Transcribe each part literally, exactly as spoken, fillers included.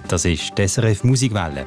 Das ist die S R F Musikwelle.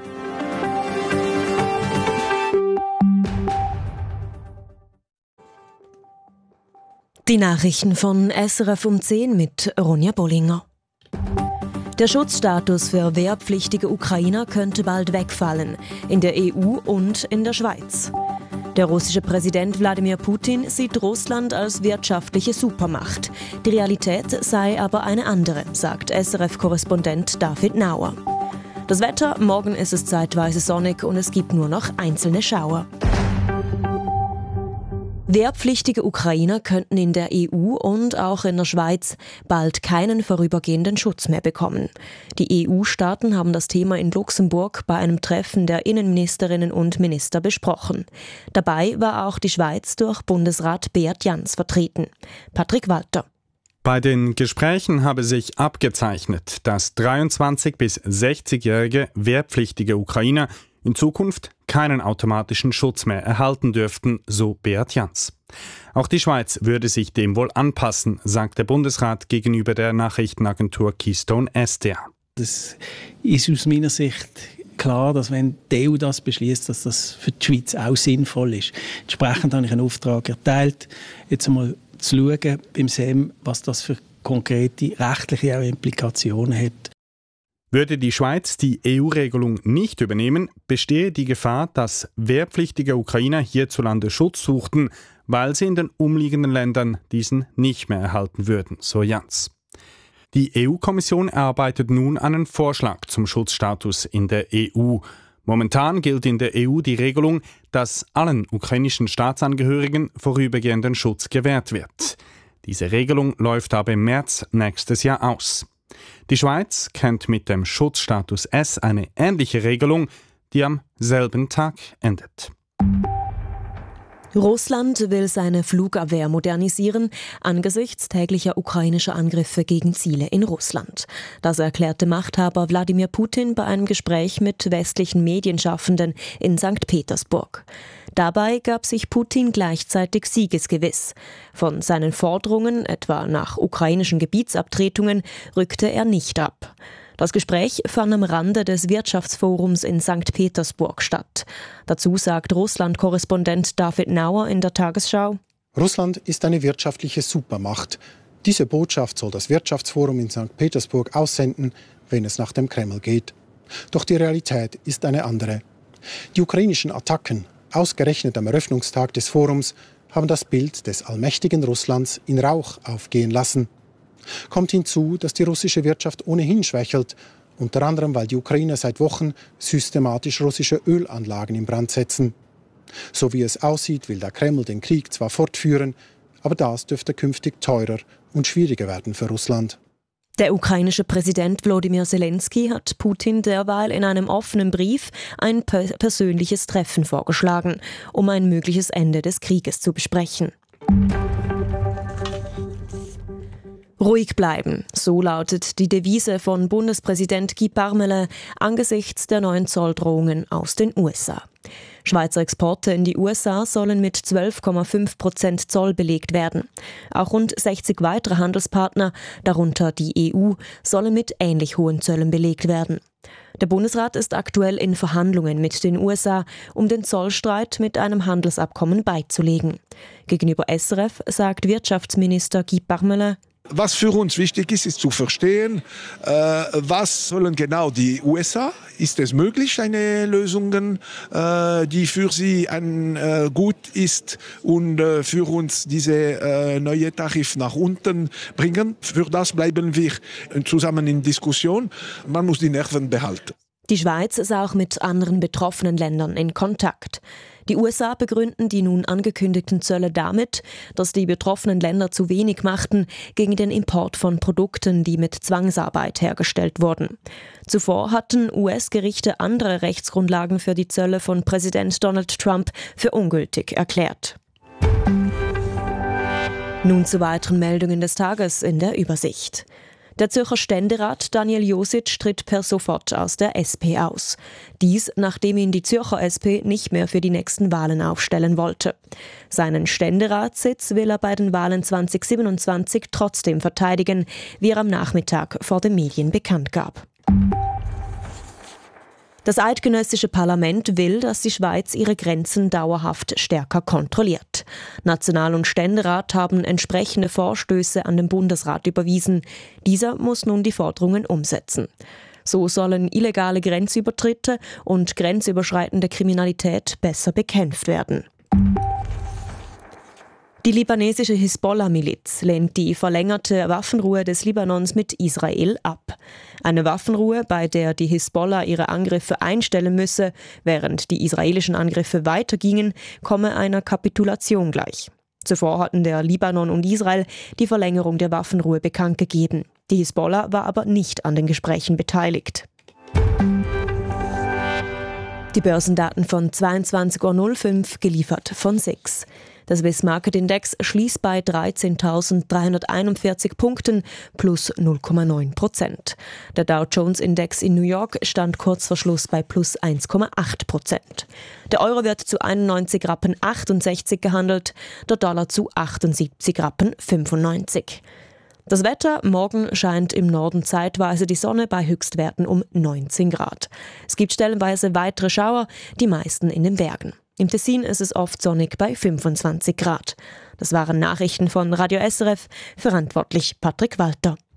Die Nachrichten von S R F um zehn mit Ronja Bollinger. Der Schutzstatus für wehrpflichtige Ukrainer könnte bald wegfallen, in der E U und in der Schweiz. Der russische Präsident Wladimir Putin sieht Russland als wirtschaftliche Supermacht. Die Realität sei aber eine andere, sagt S R F-Korrespondent David Nauer. Das Wetter: morgen ist es zeitweise sonnig und es gibt nur noch einzelne Schauer. Wehrpflichtige Ukrainer könnten in der E U und auch in der Schweiz bald keinen vorübergehenden Schutz mehr bekommen. Die E U-Staaten haben das Thema in Luxemburg bei einem Treffen der Innenministerinnen und Minister besprochen. Dabei war auch die Schweiz durch Bundesrat Beat Jans vertreten. Patrick Walter. Bei den Gesprächen habe sich abgezeichnet, dass dreiundzwanzig- bis sechzigjährige wehrpflichtige Ukrainer in Zukunft keinen automatischen Schutz mehr erhalten dürften, so Beat Jans. Auch die Schweiz würde sich dem wohl anpassen, sagt der Bundesrat gegenüber der Nachrichtenagentur Keystone S D A. Das ist aus meiner Sicht klar, dass wenn die E U das beschließt, dass das für die Schweiz auch sinnvoll ist. Entsprechend habe ich einen Auftrag erteilt, jetzt einmal zu schauen beim S E M, was das für konkrete rechtliche Implikationen hat. Würde die Schweiz die E U-Regelung nicht übernehmen, bestehe die Gefahr, dass wehrpflichtige Ukrainer hierzulande Schutz suchten, weil sie in den umliegenden Ländern diesen nicht mehr erhalten würden, so Jans. Die E U-Kommission erarbeitet nun einen Vorschlag zum Schutzstatus in der E U. Momentan gilt in der E U die Regelung, dass allen ukrainischen Staatsangehörigen vorübergehenden Schutz gewährt wird. Diese Regelung läuft aber im März nächstes Jahr aus. Die Schweiz kennt mit dem Schutzstatus S eine ähnliche Regelung, die am selben Tag endet. Russland will seine Flugabwehr modernisieren angesichts täglicher ukrainischer Angriffe gegen Ziele in Russland. Das erklärte Machthaber Wladimir Putin bei einem Gespräch mit westlichen Medienschaffenden in Sankt Petersburg. Dabei gab sich Putin gleichzeitig siegesgewiss. Von seinen Forderungen, etwa nach ukrainischen Gebietsabtretungen, rückte er nicht ab. Das Gespräch fand am Rande des Wirtschaftsforums in Sankt Petersburg statt. Dazu sagt Russland-Korrespondent David Nauer in der Tagesschau: Russland ist eine wirtschaftliche Supermacht. Diese Botschaft soll das Wirtschaftsforum in Sankt Petersburg aussenden, wenn es nach dem Kreml geht. Doch die Realität ist eine andere. Die ukrainischen Attacken, ausgerechnet am Eröffnungstag des Forums, haben das Bild des allmächtigen Russlands in Rauch aufgehen lassen. Kommt hinzu, dass die russische Wirtschaft ohnehin schwächelt, unter anderem weil die Ukrainer seit Wochen systematisch russische Ölanlagen in Brand setzen. So wie es aussieht, will der Kreml den Krieg zwar fortführen, aber das dürfte künftig teurer und schwieriger werden für Russland. Der ukrainische Präsident Volodymyr Zelensky hat Putin derweil in einem offenen Brief ein per- persönliches Treffen vorgeschlagen, um ein mögliches Ende des Krieges zu besprechen. Ruhig bleiben, so lautet die Devise von Bundespräsident Guy Parmelin angesichts der neuen Zolldrohungen aus den U S A. Schweizer Exporte in die U S A sollen mit zwölf Komma fünf Prozent Zoll belegt werden. Auch rund sechzig weitere Handelspartner, darunter die E U, sollen mit ähnlich hohen Zöllen belegt werden. Der Bundesrat ist aktuell in Verhandlungen mit den U S A, um den Zollstreit mit einem Handelsabkommen beizulegen. Gegenüber S R F sagt Wirtschaftsminister Guy Parmelin: Was für uns wichtig ist, ist zu verstehen, äh, was sollen genau die U S A? Ist es möglich, eine Lösung, äh, die für sie ein, äh, gut ist und äh, für uns diese äh, neue Tarif nach unten bringen? Für das bleiben wir zusammen in Diskussion. Man muss die Nerven behalten. Die Schweiz ist auch mit anderen betroffenen Ländern in Kontakt. Die U S A begründen die nun angekündigten Zölle damit, dass die betroffenen Länder zu wenig machten gegen den Import von Produkten, die mit Zwangsarbeit hergestellt wurden. Zuvor hatten U S-Gerichte andere Rechtsgrundlagen für die Zölle von Präsident Donald Trump für ungültig erklärt. Nun zu weiteren Meldungen des Tages in der Übersicht. Der Zürcher Ständerat Daniel Josic tritt per sofort aus der S P aus. Dies, nachdem ihn die Zürcher S P nicht mehr für die nächsten Wahlen aufstellen wollte. Seinen Ständeratssitz will er bei den Wahlen zwanzig siebenundzwanzig trotzdem verteidigen, wie er am Nachmittag vor den Medien bekannt gab. Das eidgenössische Parlament will, dass die Schweiz ihre Grenzen dauerhaft stärker kontrolliert. National- und Ständerat haben entsprechende Vorstöße an den Bundesrat überwiesen. Dieser muss nun die Forderungen umsetzen. So sollen illegale Grenzübertritte und grenzüberschreitende Kriminalität besser bekämpft werden. Die libanesische Hisbollah-Miliz lehnt die verlängerte Waffenruhe des Libanons mit Israel ab. Eine Waffenruhe, bei der die Hisbollah ihre Angriffe einstellen müsse, während die israelischen Angriffe weitergingen, komme einer Kapitulation gleich. Zuvor hatten der Libanon und Israel die Verlängerung der Waffenruhe bekannt gegeben. Die Hisbollah war aber nicht an den Gesprächen beteiligt. Die Börsendaten von zweiundzwanzig Uhr null fünf, geliefert von S I X. Der Swiss Market Index schließt bei dreizehntausenddreihunderteinundvierzig Punkten plus null Komma neun Prozent. Der Dow Jones Index in New York stand kurz vor Schluss bei plus eins Komma acht Prozent. Der Euro wird zu einundneunzig Rappen achtundsechzig gehandelt, der Dollar zu achtundsiebzig Rappen fünfundneunzig. Das Wetter: Morgen scheint im Norden zeitweise die Sonne bei Höchstwerten um neunzehn Grad. Es gibt stellenweise weitere Schauer, die meisten in den Bergen. Im Tessin ist es oft sonnig bei fünfundzwanzig Grad. Das waren Nachrichten von Radio S R F, verantwortlich Patrick Walter.